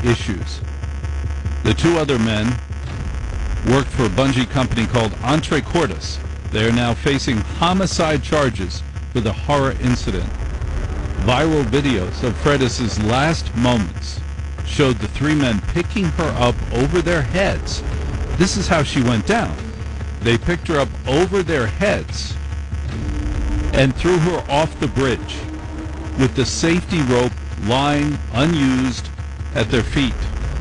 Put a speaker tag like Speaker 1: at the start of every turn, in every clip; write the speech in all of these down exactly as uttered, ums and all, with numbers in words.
Speaker 1: issues. The two other men worked for a bungee company called Entre Cordas. They are now facing homicide charges for the horror incident. Viral videos of Fredis's last moments showed the three men picking her up over their heads. This is how she went down. They picked her up over their heads and threw her off the bridge with the safety rope lying unused at their feet.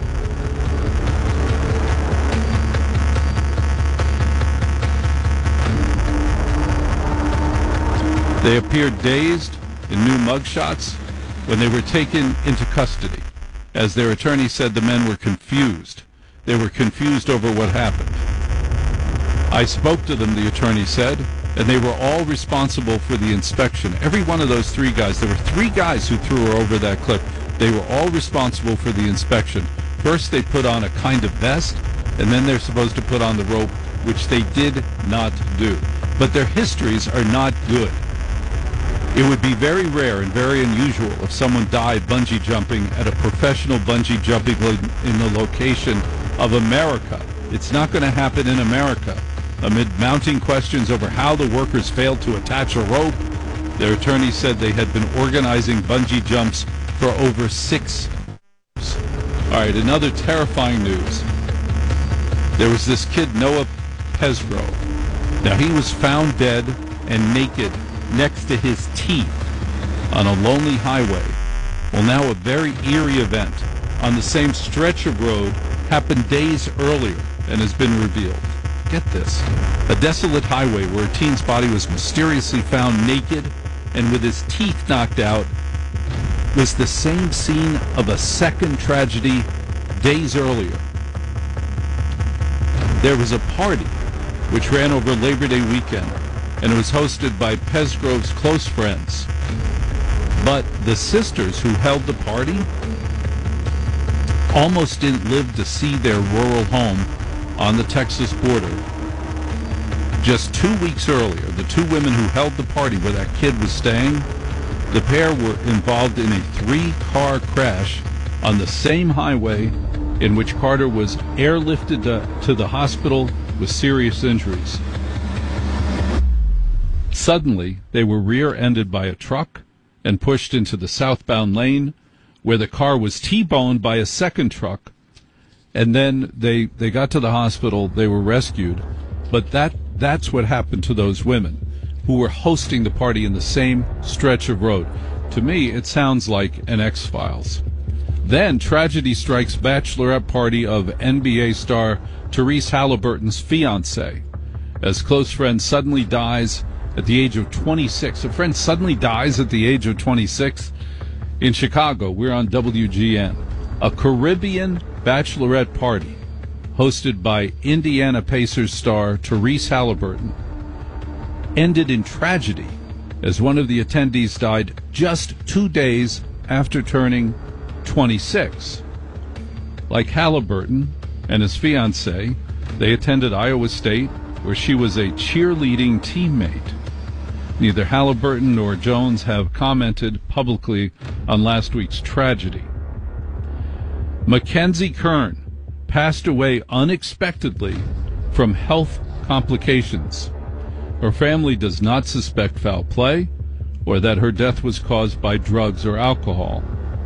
Speaker 1: They appeared dazed in new mugshots when they were taken into custody. As their attorney said, the men were confused. They were confused over what happened. I spoke to them, the attorney said, and they were all responsible for the inspection. Every one of those three guys, there were three guys who threw her over that cliff. They were all responsible for the inspection. First, they put on a kind of vest, and then they're supposed to put on the rope, which they did not do. But their histories are not good. It would be very rare and very unusual if someone died bungee jumping at a professional bungee jumping in the location of America. It's not going to happen in America. Amid mounting questions over how the workers failed to attach a rope, their attorney said they had been organizing bungee jumps for over six years. All right, another terrifying news. There was this kid, Noah Pesro. Now, he was found dead and naked next to his teeth on a lonely highway. Well, now a very eerie event on the same stretch of road happened days earlier and has been revealed. Get this. A desolate highway where a teen's body was mysteriously found naked and with his teeth knocked out was the same scene of a second tragedy days earlier. There was a party which ran over Labor Day weekend, and it was hosted by Pesgrove's close friends. But the sisters who held the party almost didn't live to see their rural home on the Texas border. Just two weeks earlier, the two women who held the party where that kid was staying, the pair were involved in a three-car crash on the same highway in which Carter was airlifted to, to the hospital with serious injuries. Suddenly, they were rear-ended by a truck and pushed into the southbound lane, where the car was T-boned by a second truck. And then they, they got to the hospital, they were rescued. But that that's what happened to those women who were hosting the party in the same stretch of road. To me, it sounds like an X-Files. Then tragedy strikes bachelorette party of N B A star Therese Halliburton's fiancé, as close friend suddenly dies at the age of twenty-six. A friend suddenly dies at the age of twenty-six. In Chicago, we're on W G N. A Caribbean bachelorette party hosted by Indiana Pacers star Therese Halliburton ended in tragedy as one of the attendees died just two days after turning twenty-six. Like Halliburton and his fiancée, they attended Iowa State, where she was a cheerleading teammate. Neither Halliburton nor Jones have commented publicly on last week's tragedy. Mackenzie Kern passed away unexpectedly from health complications. Her family does not suspect foul play or that her death was caused by drugs or alcohol.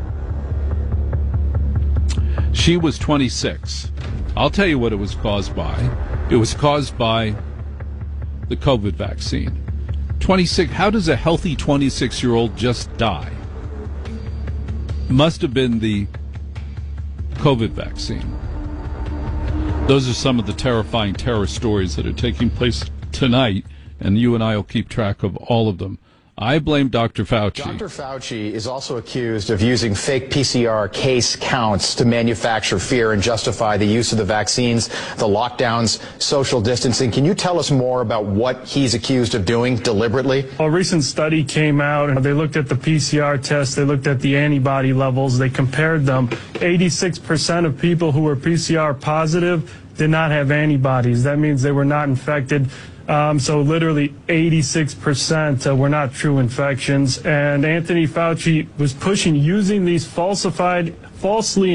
Speaker 1: She was twenty-six. I'll tell you what it was caused by. It was caused by the COVID vaccine. twenty-six. How does a healthy twenty-six-year-old just die? Must have been the COVID vaccine. Those are some of the terrifying terror stories that are taking place tonight, and you and I will keep track of all of them. I blame Doctor Fauci.
Speaker 2: Doctor Fauci is also accused of using fake P C R case counts to manufacture fear and justify the use of the vaccines, the lockdowns, social distancing. Can you tell us more about what he's accused of doing deliberately?
Speaker 3: A recent study came out, and they looked at the P C R test, they looked at the antibody levels, they compared them. eighty-six percent of people who were P C R positive did not have antibodies. That means they were not infected. Um, so literally eighty-six percent uh, were not true infections. And Anthony Fauci was pushing using these falsified, falsely